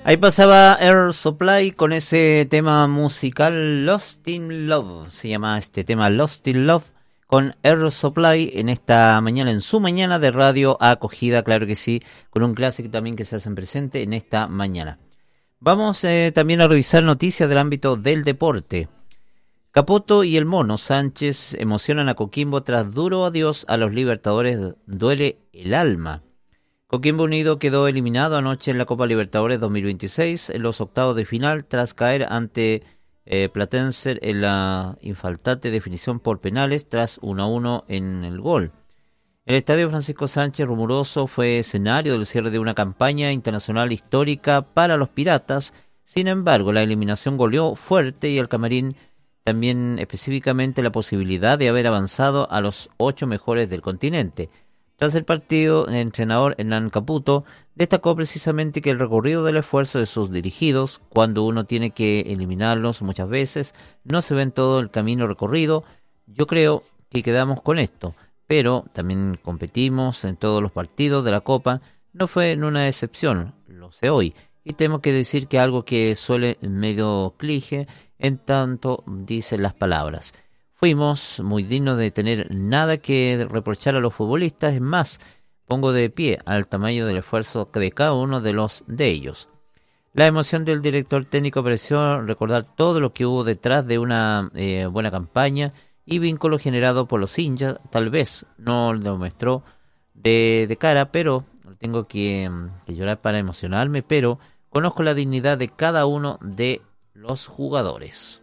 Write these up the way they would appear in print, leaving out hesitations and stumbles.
Ahí pasaba Air Supply con ese tema musical Lost in Love. Se llama este tema Lost in Love con Air Supply en esta mañana, en su mañana de Radio Acogida, claro que sí, con un clásico también que se hacen presente en esta mañana. Vamos también a revisar noticias del ámbito del deporte. Capoto y el Mono Sánchez emocionan a Coquimbo tras duro adiós a los Libertadores, duele el alma. Coquimbo Unido quedó eliminado anoche en la Copa Libertadores 2026 en los octavos de final tras caer ante Platense en la infaltante definición por penales tras 1-1 en el gol. El estadio Francisco Sánchez Rumoroso fue escenario del cierre de una campaña internacional histórica para los Piratas. Sin embargo, la eliminación goleó fuerte y el Camarín también específicamente la posibilidad de haber avanzado a los 8 mejores del continente. Tras el partido, el entrenador Hernán Caputo destacó precisamente que el recorrido del esfuerzo de sus dirigidos, cuando uno tiene que eliminarlos muchas veces, no se ve en todo el camino recorrido. Yo creo que quedamos con esto, pero también competimos en todos los partidos de la Copa, no fue en una excepción, lo sé hoy, y tengo que decir que algo que suele medio cliché, en tanto dicen las palabras. Fuimos muy dignos de tener nada que reprochar a los futbolistas, es más, pongo de pie al tamaño del esfuerzo de cada uno de ellos. La emoción del director técnico pareció recordar todo lo que hubo detrás de una buena campaña y vínculo generado por los hinchas. Tal vez no lo mostró de cara, pero tengo que llorar para emocionarme, pero conozco la dignidad de cada uno de los jugadores.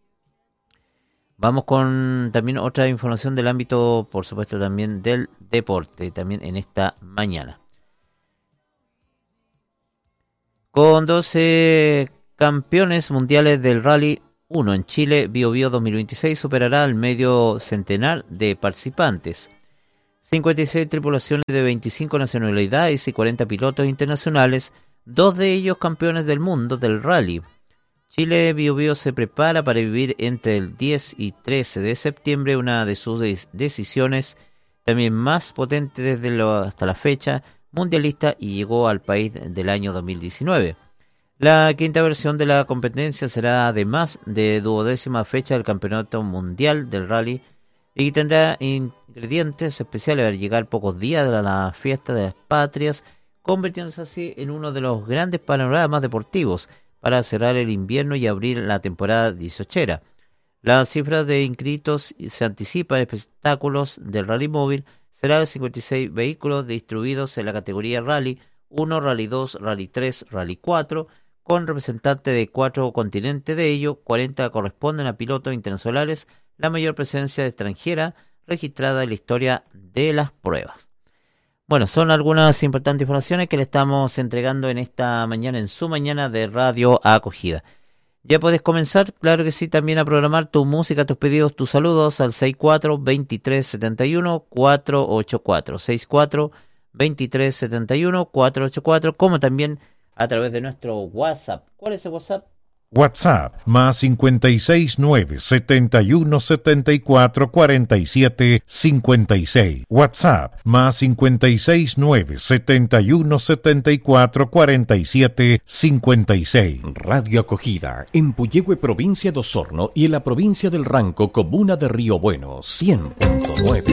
Vamos con también otra información del ámbito, por supuesto, también del deporte, también en esta mañana. Con 12 campeones mundiales del Rally 1 en Chile, Biobío 2026 superará el medio centenar de participantes. 56 tripulaciones de 25 nacionalidades y 40 pilotos internacionales, 2 de ellos campeones del mundo del Rally. Chile Biobío se prepara para vivir entre el 10 y 13 de septiembre una de sus decisiones también más potente hasta la fecha mundialista y llegó al país del año 2019. La quinta versión de la competencia será además de 12ª fecha del Campeonato Mundial del Rally y tendrá ingredientes especiales al llegar pocos días de la fiesta de las patrias, convirtiéndose así en uno de los grandes panoramas deportivos para cerrar el invierno y abrir la temporada 18. La cifra de inscritos se anticipa en espectáculos del Rally Móvil será de 56 vehículos distribuidos en la categoría Rally 1, Rally 2, Rally 3, Rally 4, con representantes de 4 continentes. De ellos, 40 corresponden a pilotos internacionales, la mayor presencia extranjera registrada en la historia de las pruebas. Bueno, son algunas importantes informaciones que le estamos entregando en esta mañana, en su mañana de Radio Acogida. Ya puedes comenzar, claro que sí, también a programar tu música, tus pedidos, tus saludos al 64-2371-484, 64-2371-484, como también a través de nuestro WhatsApp. ¿Cuál es el WhatsApp? WhatsApp más 569 71 74 47 56. WhatsApp más 569 71 74 47 56. Radio Acogida en Puyehue, provincia de Osorno, y en la provincia del Ranco, comuna de Río Bueno, 100.9.